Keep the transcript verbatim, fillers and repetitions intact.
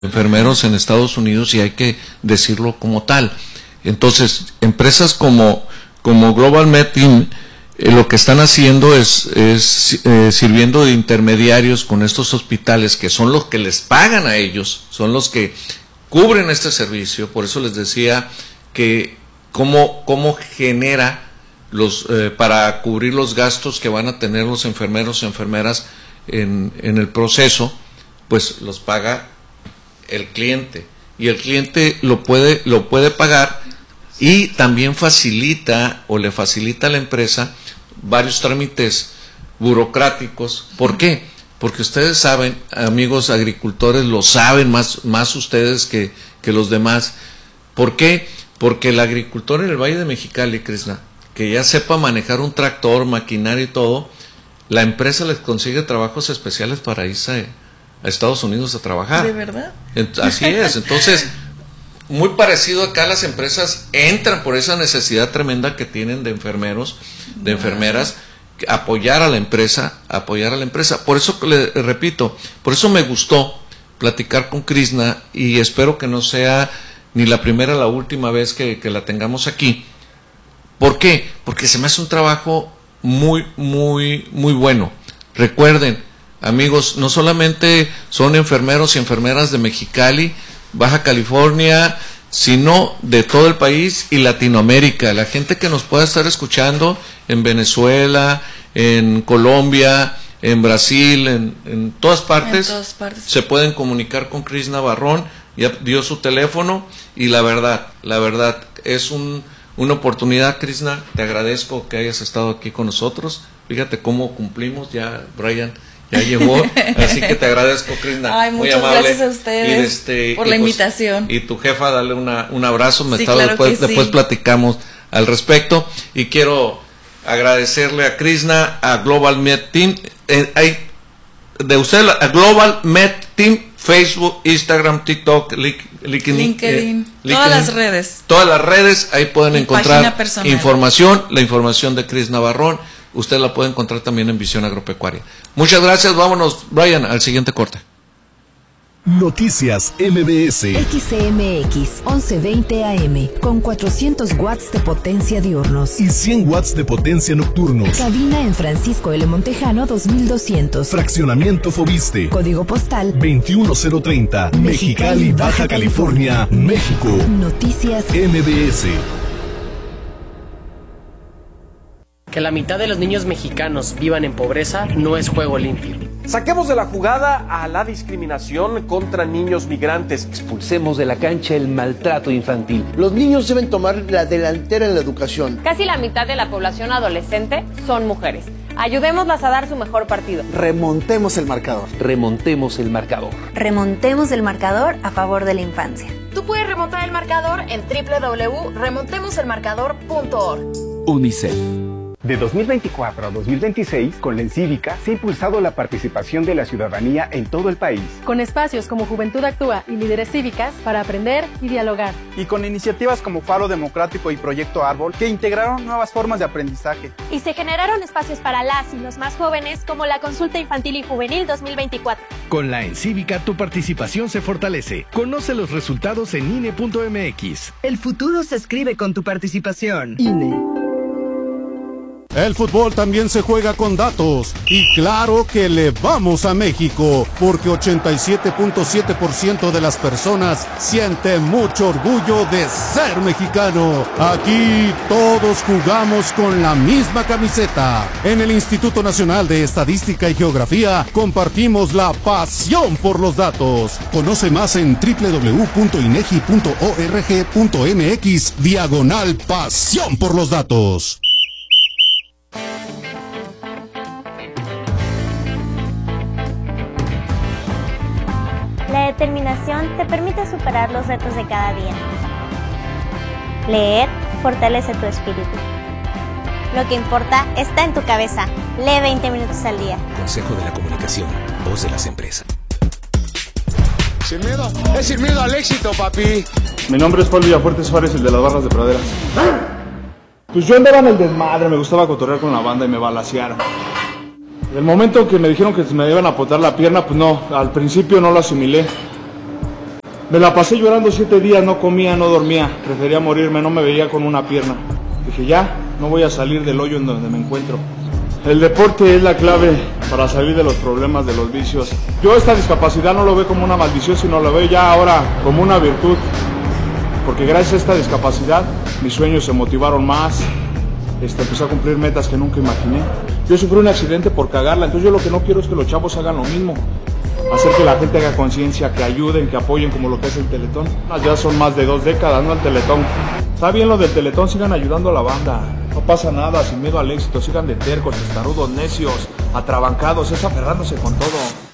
enfermeros en Estados Unidos, y hay que decirlo como tal. Entonces, empresas como, como Global Med Team, eh, lo que están haciendo es, es eh, sirviendo de intermediarios con estos hospitales, que son los que les pagan a ellos, son los que cubren este servicio. Por eso les decía que cómo, cómo genera los eh, para cubrir los gastos que van a tener los enfermeros y enfermeras en, en el proceso, pues los paga el cliente, y el cliente lo puede lo puede pagar, y también facilita o le facilita a la empresa varios trámites burocráticos. ¿Por qué? Porque ustedes saben, amigos agricultores, lo saben más, más ustedes que, que los demás. ¿Por qué? Porque el agricultor en el Valle de Mexicali, Krishna, que ya sepa manejar un tractor, maquinaria y todo, la empresa les consigue trabajos especiales para irse a Estados Unidos a trabajar. ¿De verdad? Así es. Entonces, muy parecido acá, las empresas entran por esa necesidad tremenda que tienen de enfermeros, de enfermeras, apoyar a la empresa, apoyar a la empresa. Por eso le repito, por eso me gustó platicar con Krishna, y espero que no sea ni la primera ni la última vez que, que la tengamos aquí. ¿Por qué? Porque se me hace un trabajo muy, muy, muy bueno. Recuerden, amigos, no solamente son enfermeros y enfermeras de Mexicali, Baja California, sino de todo el país y Latinoamérica. La gente que nos pueda estar escuchando en Venezuela, en Colombia, en Brasil, en, en todas partes, en todas partes, se pueden comunicar con Krishna Barrón. Ya dio su teléfono, y la verdad, la verdad, es un, una oportunidad, Krishna. Te agradezco que hayas estado aquí con nosotros. Fíjate cómo cumplimos, ya Brian ya llegó, así que te agradezco, Krishna. Ay, muchas muy amable. Gracias a ustedes y este, por y la pues, invitación. Y tu jefa, dale una, un abrazo, me sí, estaba, claro después, sí. después platicamos al respecto. Y quiero agradecerle a Krishna, a Global Med Team, eh, hay, de usted, a Global Med Team, Facebook, Instagram, TikTok, LinkedIn, LinkedIn, eh, LinkedIn, todas las redes. Todas las redes, ahí pueden Mi encontrar información, la información de Krishna Barrón. Usted la puede encontrar también en Visión Agropecuaria. Muchas gracias, vámonos, Brian, al siguiente corte. Noticias M B S. X C M X once veinte A M con cuatrocientos watts de potencia diurnos y cien watts de potencia nocturnos. Cabina en Francisco L. Montejano dos mil doscientos. Fraccionamiento Fobiste. Código postal veintiuno cero treinta. Mexicali, Baja California, México. Noticias M B S. Que la mitad de los niños mexicanos vivan en pobreza no es juego limpio. Saquemos de la jugada a la discriminación contra niños migrantes. Expulsemos de la cancha el maltrato infantil. Los niños deben tomar la delantera en la educación. Casi la mitad de la población adolescente son mujeres. Ayudémoslas a dar su mejor partido. Remontemos el marcador. Remontemos el marcador. Remontemos el marcador a favor de la infancia. Tú puedes remontar el marcador en doble u doble u doble u punto remontemos el marcador punto org. UNICEF. De dos mil veinticuatro a dos mil veintiséis, con la Encívica se ha impulsado la participación de la ciudadanía en todo el país. Con espacios como Juventud Actúa y Líderes Cívicas para aprender y dialogar. Y con iniciativas como Faro Democrático y Proyecto Árbol, que integraron nuevas formas de aprendizaje. Y se generaron espacios para las y los más jóvenes, como la Consulta Infantil y Juvenil dos mil veinticuatro. Con la Encívica tu participación se fortalece. Conoce los resultados en I N E punto M X. El futuro se escribe con tu participación. I N E. El fútbol también se juega con datos, y claro que le vamos a México, porque ochenta y siete punto siete por ciento de las personas sienten mucho orgullo de ser mexicano. Aquí todos jugamos con la misma camiseta. En el Instituto Nacional de Estadística y Geografía compartimos la pasión por los datos. Conoce más en doble u doble u doble u punto inegi punto org punto m x diagonal pasión por los datos. La determinación te permite superar los retos de cada día. Leer fortalece tu espíritu. Lo que importa está en tu cabeza. Lee veinte minutos al día. Consejo de la Comunicación, voz de las empresas. Sin miedo, es sin miedo al éxito, papi. Mi nombre es Paul Villafuerte Suárez, el de las barras de praderas. Pues yo andaba en el desmadre, me gustaba cotorrear con la banda y me balacearon. El momento que me dijeron que me iban a botar la pierna, pues no, al principio no lo asimilé. Me la pasé llorando siete días, no comía, no dormía, prefería morirme, no me veía con una pierna. Dije, ya, no voy a salir del hoyo en donde me encuentro. El deporte es la clave para salir de los problemas, de los vicios. Yo esta discapacidad no lo veo como una maldición, sino lo veo ya ahora como una virtud. Porque gracias a esta discapacidad, mis sueños se motivaron más, este, empecé a cumplir metas que nunca imaginé. Yo sufrí un accidente por cagarla, entonces yo lo que no quiero es que los chavos hagan lo mismo. Hacer que la gente haga conciencia, que ayuden, que apoyen como lo que es el Teletón. Ya son más de dos décadas, ¿no? El Teletón. Está bien lo del Teletón, sigan ayudando a la banda. No pasa nada, sin miedo al éxito, sigan de tercos, testarudos, necios, atrabancados, es aferrándose con todo.